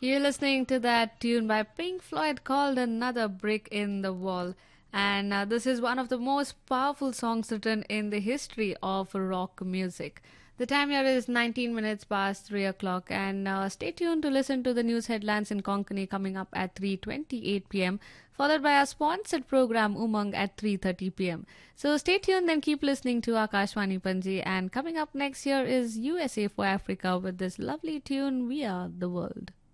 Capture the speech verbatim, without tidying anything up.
You're listening to that tune by Pink Floyd called Another Brick in the Wall. And uh, this is one of the most powerful songs written in the history of rock music. The time here is nineteen minutes past three o'clock, and uh, stay tuned to listen to the news headlines in Konkani coming up at three twenty-eight p m, followed by our sponsored program Umang at three thirty p m. So stay tuned and keep listening to Akashwani Panji. And coming up next year is U S A for Africa with this lovely tune, We Are the World.